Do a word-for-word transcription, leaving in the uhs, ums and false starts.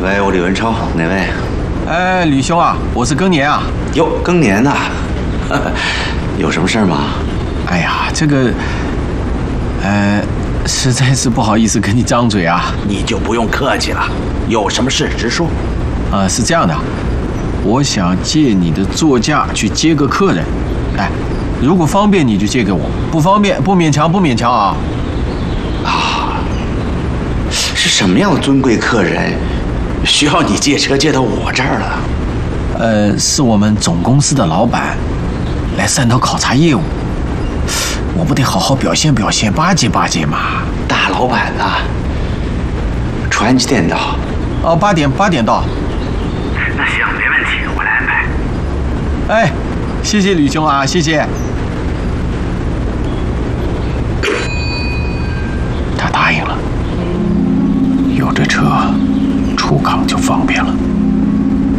喂，我李文超，哪位？ 哎，吕兄啊，我是更年啊。 哟，更年呐、啊，有什么事吗？ 哎呀，这个，呃，实在是不好意思跟你张嘴啊。 你就不用客气了，有什么事直说。 啊、呃，是这样的，我想借你的座驾去接个客人。哎，如果方便你就借给我，不方便不勉强，不勉强啊。 啊，是什么样的尊贵客人，需要你借车借到我这儿了？ 呃，是我们总公司的老板来汕头考察业务，我不得好好表现表现，巴结巴结嘛。 大老板啊，船几点到？ 哦，八点八点到。 那行，没问题，我来安排。 哎，谢谢吕兄啊，谢谢。他答应了，有这车，出港就方便了。